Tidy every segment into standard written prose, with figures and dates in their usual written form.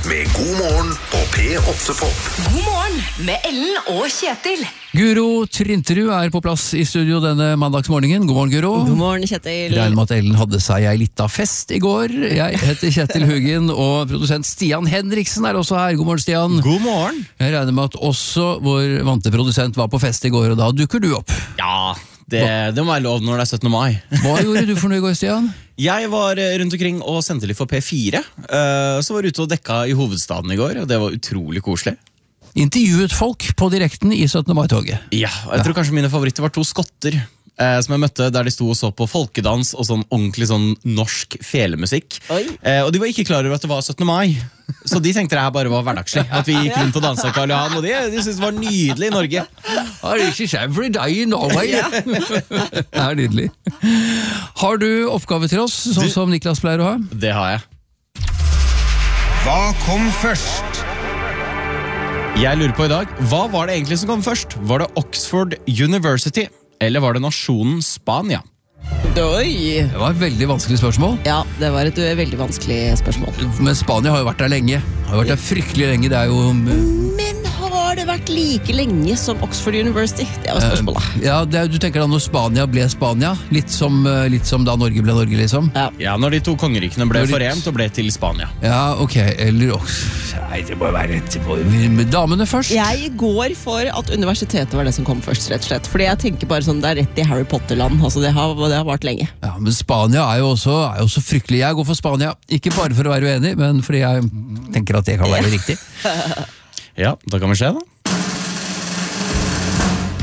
med God morgen på P8 Pop. God morgen med Ellen og Kjetil. Guro Trinterud er på plass i studio denne mandagsmorgenen. God morgen, Guro. God morgen, Kjetil. Regner med at Ellen hadde seg ei lita fest i går. Jeg heter Kjetil Hugin, og produsent Stian Henriksen er også her. God morgen, Stian. God morgen. Jeg regner med at også vår vante produsent var på fest i går, og da dukker du opp. Ja, det må være lov når det er 17. mai. Hva gjorde du for noe i går, Stian? Jeg var rundt omkring og sendte litt for P4. Så var jeg ute og dekka i hovedstaden i går, og det var utrolig koselig. Intervjuet folk på direkten i 17. mai-toget. Ja, jeg tror kanskje mine favoritter var 2 skotter som jeg møtte der de sto og så på folkedans og sånn ordentlig sånn norsk felemusikk. Og de var ikke klar over at det var 17. mai. Så de tenkte det her bare var hverdagslig. At vi gikk rundt og danset Karl Johan, og de syntes det var nydelig i Norge. This is every day in Norway. Det er nydelig. Har du oppgave til oss, sånn som Niklas pleier å ha? Det har jeg. Hva kom først? Jeg lurer på i dag, hva var det egentlig som kom først? Var det Oxford University? Eller var det nasjonen Spania? Oi. Det var et veldig vanskelig spørsmål. Ja, det var et veldig vanskelig spørsmål. Men Spania har jo vært der lenge. Har vært der fryktelig lenge. Det er jo... Men har det vært like lenge som Oxford University? Det var spørsmålet. Ja, du tenker da når Spania ble Spania, litt som da Norge ble Norge, liksom. Ja, når de 2 kongerikene ble forent og ble til Spania. Ja, ok, eller nei, det må være med damene først. Jeg går for at universitetet var det som kom først, rett og slett. Fordi jeg tenker bare sånn, det er rett i Harry Potter-land. Altså, det har vært lenge. Ja, men Spania er jo også fryktelig. Jeg går for Spania, ikke bare for å være uenig, men fordi jeg tenker at det kan være riktig. Ja, da kan vi se da.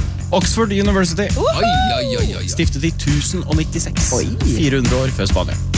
Oxford University. Oi. Stiftet i 1096. 400 år før Spania.